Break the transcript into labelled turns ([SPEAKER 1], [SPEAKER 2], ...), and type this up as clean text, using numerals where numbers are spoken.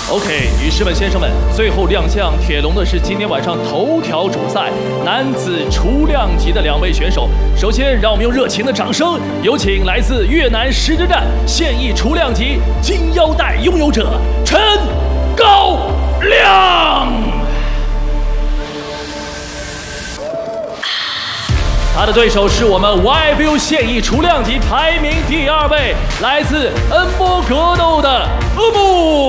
[SPEAKER 1] OK， 女士们、先生们，最后亮相铁笼的是今天晚上头条主赛男子雏量级的2位选手。首先，让我们用热情的掌声，有请来自越南石之战现役雏量级金腰带拥有者陈高亮。他的对手是我们 YFU 现役雏量级排名第2位，来自恩波格斗的阿木。